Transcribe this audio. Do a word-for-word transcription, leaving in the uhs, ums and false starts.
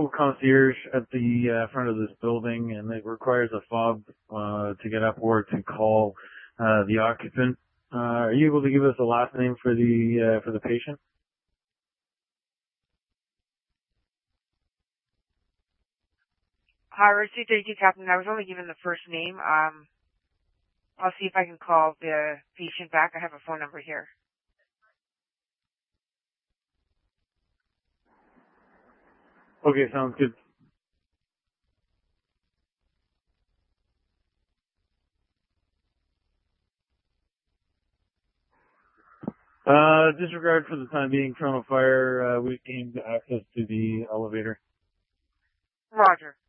no concierge at the uh, front of this building, and it requires a fob uh, to get up or to call uh, the occupant. Uh, are you able to give us a last name for the uh, for the patient? Hi, Route thirty-two, Captain. I was only given the first name. Um, I'll see if I can call the patient back. I have a phone number here. Okay, sounds good. Uh, disregard for the time being, Toronto Fire, uh, we gained access to the elevator. Roger.